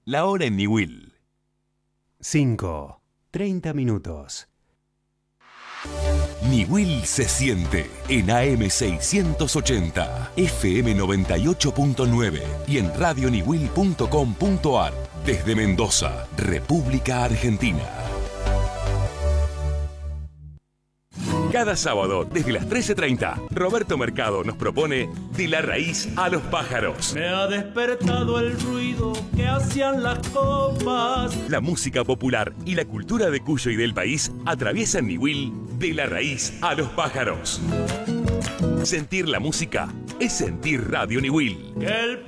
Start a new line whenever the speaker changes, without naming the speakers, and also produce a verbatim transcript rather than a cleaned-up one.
La hora en Niwil.
cinco. treinta minutos.
Niwil se siente en A M seiscientos ochenta, F M noventa y ocho punto nueve y en radio niwil punto com punto ar desde Mendoza, República Argentina. Cada sábado, desde las trece treinta, Roberto Mercado nos propone De la raíz a los pájaros.
Me ha despertado el ruido que hacían las copas.
La música popular y la cultura de Cuyo y del país atraviesan Niwil de la raíz a los pájaros. Sentir la música es sentir Radio Niwil.